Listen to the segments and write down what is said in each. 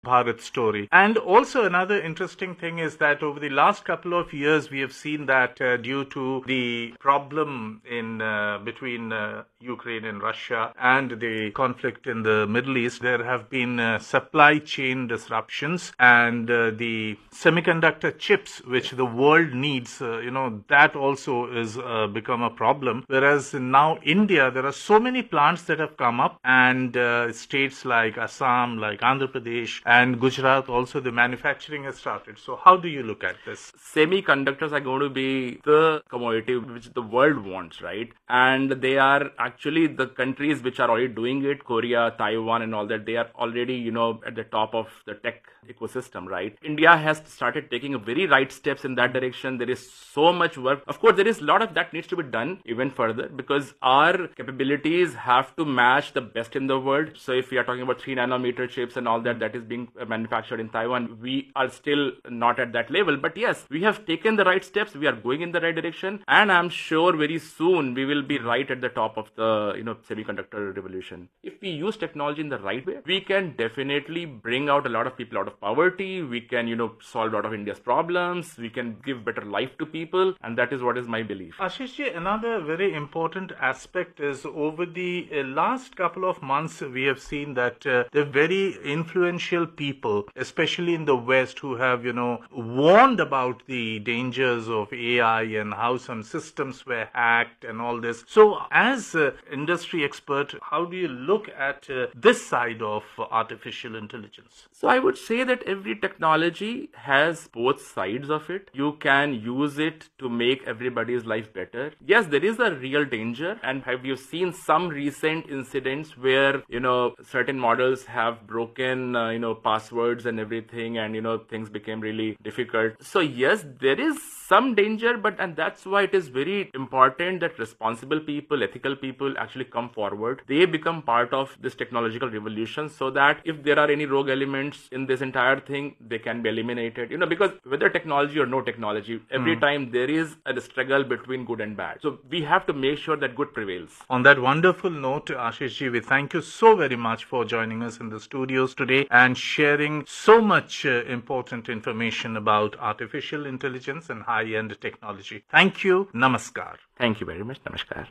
Bharat story. And also another interesting thing is that over the last couple of years, we have seen that due to the problem in between Ukraine and Russia and the conflict in the Middle East, there have been supply chain disruptions, and the semiconductor chips which the world needs, that also is become a problem. Whereas now India, there are so many plants that have come up, and states like Assam, like Andhra Pradesh and Gujarat also, the manufacturing has started. So how do you look at this? Semiconductors are going to be the commodity which the world wants, right? And they are actually the countries which are already doing it, Korea, Taiwan and all that, they are already, at the top of the tech ecosystem, right? India has started taking a very right steps in that direction. There is so much work. Of course, there is a lot of that needs to be done even further, because our capabilities have to match the best in the world. So if we are talking about 3 nanometer chips and all that, that is being manufactured in Taiwan, we are still not at that level. But yes, we have taken the right steps. We are going in the right direction. And I'm sure very soon we will be right at the top of the, semiconductor revolution. If we use technology in the right way, we can definitely bring out a lot of people out of poverty. We can, solve a lot of India's problems. We can give better life to people. And that is what is my belief. Ashishji, another very important aspect is over the last couple of months, we have seen that the very influential people, especially in the West, who have, warned about the dangers of AI and how some systems were hacked and all this. So as industry expert, how do you look at this side of artificial intelligence? So I would say that every technology has both sides of it. You can use it to make everybody's life better. Yes, there is a real danger. And have you seen some recent incidents where, certain models have broken, passwords and everything, and, things became really difficult. So yes, there is some danger, and that's why it is very important that responsible people, ethical people actually come forward. They become part of this technological revolution, so that if there are any rogue elements in this entire thing, they can be eliminated. Because whether technology or no technology, every time there is a struggle between good and bad. So we have to make sure that good prevails. On that wonderful note, Ashishji, we thank you so very much for joining us in the studios today and sharing so much important information about artificial intelligence and high-end technology. Thank you. Namaskar. Thank you very much. Namaskar.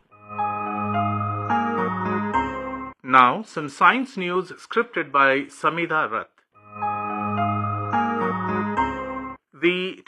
Now, some science news scripted by Samida Rath. The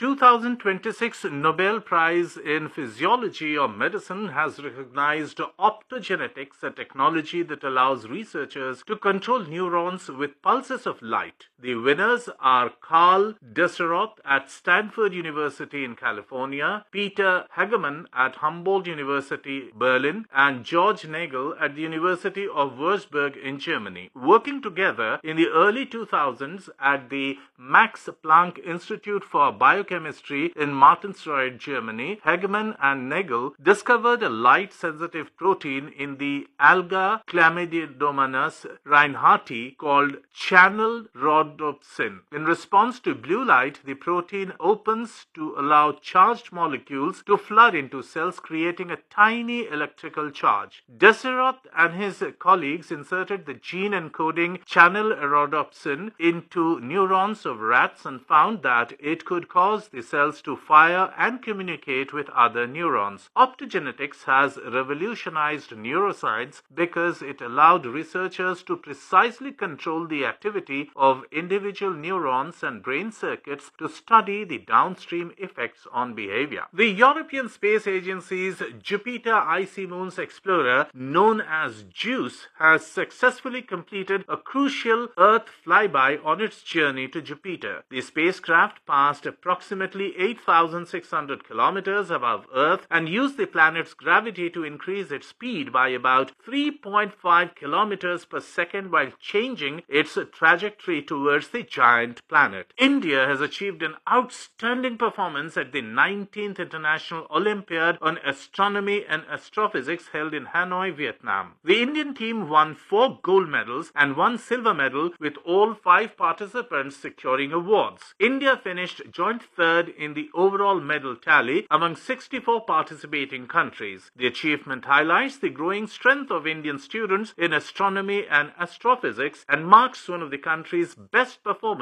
2026 Nobel Prize in Physiology or Medicine has recognized optogenetics, a technology that allows researchers to control neurons with pulses of light. The winners are Carl Deseroth at Stanford University in California, Peter Hagemann at Humboldt University, Berlin, and George Nagel at the University of Würzburg in Germany. Working together in the early 2000s at the Max Planck Institute for Biochemistry in Martinsried, Germany, Hagemann and Nagel discovered a light-sensitive protein in the alga Chlamydomonas reinhardti called channel rhodopsin. In response to blue light, the protein opens to allow charged molecules to flood into cells, creating a tiny electrical charge. Deseroth and his colleagues inserted the gene encoding channel rhodopsin into neurons of rats and found that it could cause the cells to fire and communicate with other neurons. Optogenetics has revolutionized neuroscience because it allowed researchers to precisely control the activity of individual neurons and brain circuits to study the downstream effects on behavior. The European Space Agency's Jupiter Icy Moons Explorer, known as JUICE, has successfully completed a crucial Earth flyby on its journey to Jupiter. The spacecraft passed approximately 8,600 kilometers above Earth and used the planet's gravity to increase its speed by about 3.5 kilometers per second while changing its trajectory towards the giant planet. India has achieved an outstanding performance at the 19th International Olympiad on Astronomy and Astrophysics held in Hanoi, Vietnam. The Indian team won 4 gold medals and 1 silver medal, with all 5 participants securing awards. India finished joint third in the overall medal tally among 64 participating countries. The achievement highlights the growing strength of Indian students in astronomy and astrophysics and marks one of the country's best performances